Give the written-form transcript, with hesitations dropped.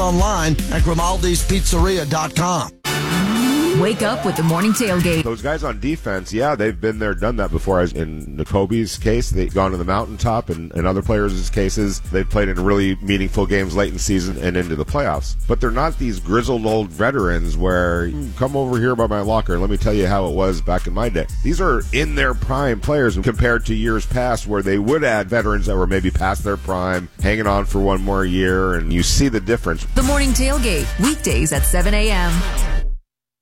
online at Grimaldi'sPizzeria.com. Wake up with the Morning Tailgate. Those guys on defense, yeah, they've been there, done that before. As in Nakobe's case, they've gone to the mountaintop, and in other players' cases, they've played in really meaningful games late in the season and into the playoffs. But they're not these grizzled old veterans where, come over here by my locker, let me tell you how it was back in my day. These are in their prime players compared to years past where they would add veterans that were maybe past their prime, hanging on for one more year, and you see the difference. The Morning Tailgate, weekdays at 7 a.m.